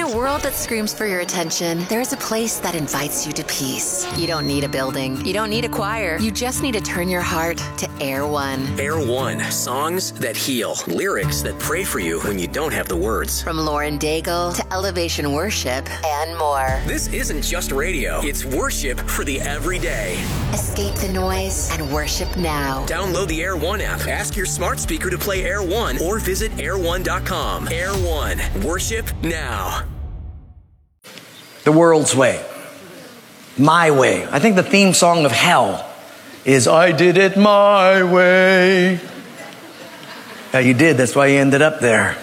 a world that screams for your attention, there's a place that invites you to peace. You don't need a building. You don't need a choir. You just need to turn your heart to Air One. Air One. Songs that heal. Lyrics that pray for you when you don't have the words. From Lauren Daigle to Elevation Worship and more. This isn't just radio. It's worship for the everyday. Escape the noise and worship now. Download the Air One app. Ask your smart speaker to play Air One or visit air1.com. Air One. Worship now. The world's way. My way. I think the theme song of hell is I did it my way. Yeah, you did. That's why you ended up there.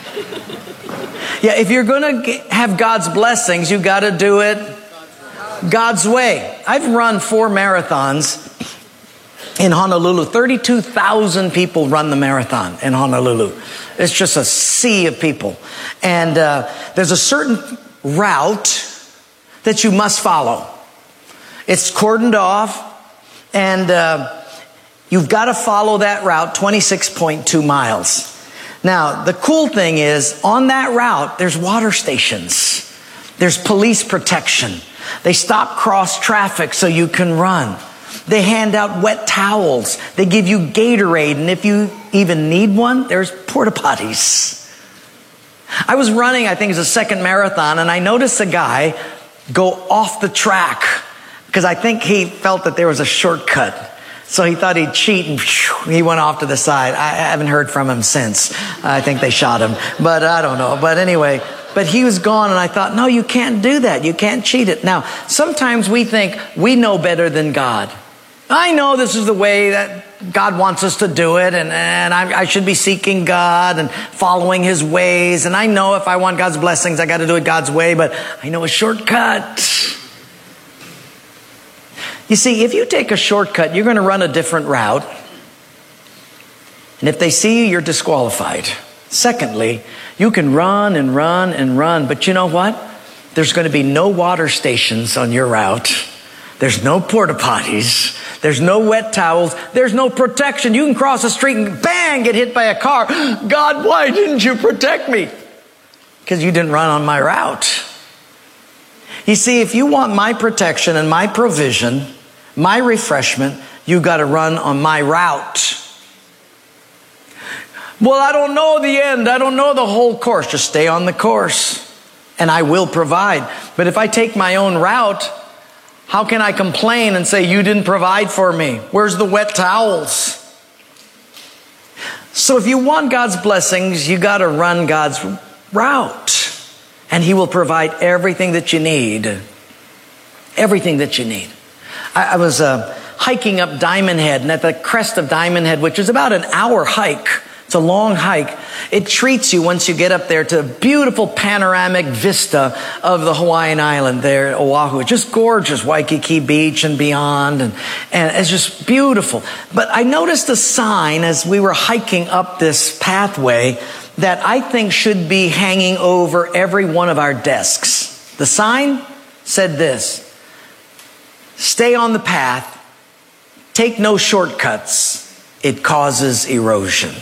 Yeah, if you're going to have God's blessings, you got to do it God's way. I've run 4 marathons in Honolulu. 32,000 people run the marathon in Honolulu. It's just a sea of people. And there's a certain route that you must follow. It's cordoned off, and you've got to follow that route, 26.2 miles. Now, the cool thing is, on that route, there's water stations. There's police protection. They stop cross traffic so you can run. They hand out wet towels. They give you Gatorade. And if you even need one, there's porta potties. I was running, I think it was a second marathon, and I noticed a guy go off the track because I think he felt that there was a shortcut. So he thought he'd cheat, and he went off to the side. I haven't heard from him since. I think they shot him, but I don't know. But anyway, but he was gone, and I thought, no, you can't do that. You can't cheat it. Now, sometimes we think we know better than God. I know this is the way that God wants us to do it, and I should be seeking God and following His ways. And I know if I want God's blessings, I got to do it God's way, but I know a shortcut. You see, if you take a shortcut, you're going to run a different route. And if they see you, you're disqualified. Secondly, you can run and run and run, but you know what? There's going to be no water stations on your route. There's no porta potties. There's no wet towels. There's no protection. You can cross the street and bang, get hit by a car. God, why didn't you protect me? Because you didn't run on my route. You see, if you want my protection and my provision, my refreshment, you got to run on my route. Well, I don't know the end. I don't know the whole course. Just stay on the course and I will provide. But if I take my own route, how can I complain and say, you didn't provide for me? Where's the wet towels? So if you want God's blessings, you got to run God's route. And He will provide everything that you need. Everything that you need. I was hiking up Diamond Head, and at the crest of Diamond Head, which is about an hour hike, it's a long hike, it treats you once you get up there to a beautiful panoramic vista of the Hawaiian island there at Oahu. It's just gorgeous, Waikiki Beach and beyond, and it's just beautiful. But I noticed a sign as we were hiking up this pathway that I think should be hanging over every one of our desks. The sign said this: stay on the path, take no shortcuts, it causes erosion.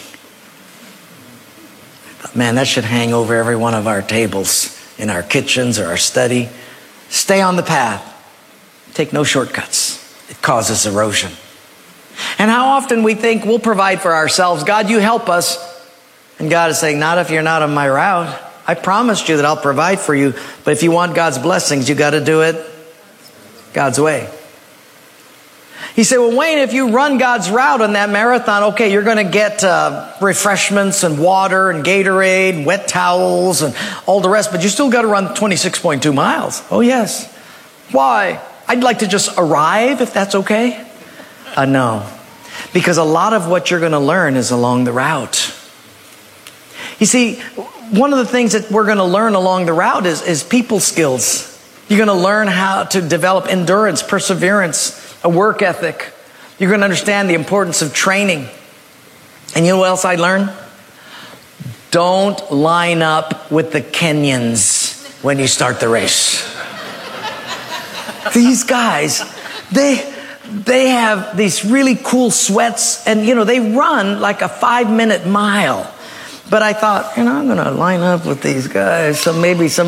Man, that should hang over every one of our tables in our kitchens or our study. Stay on the path. Take no shortcuts. It causes erosion. And how often we think we'll provide for ourselves. God, you help us. And God is saying, not if you're not on my route. I promised you that I'll provide for you. But if you want God's blessings, you got to do it God's way. He said, well, Wayne, if you run God's route on that marathon, okay, you're going to get refreshments and water and Gatorade and wet towels and all the rest, but you still got to run 26.2 miles. Oh, yes. Why? I'd like to just arrive, if that's okay. No, because a lot of what you're going to learn is along the route. You see, one of the things that we're going to learn along the route is people skills. You're going to learn how to develop endurance, perseverance, a work ethic. You're going to understand the importance of training. And you know what else I learned? Don't line up with the Kenyans when you start the race. These guys, they have these really cool sweats, and they run like a 5-minute mile. But I thought, I'm going to line up with these guys, so maybe some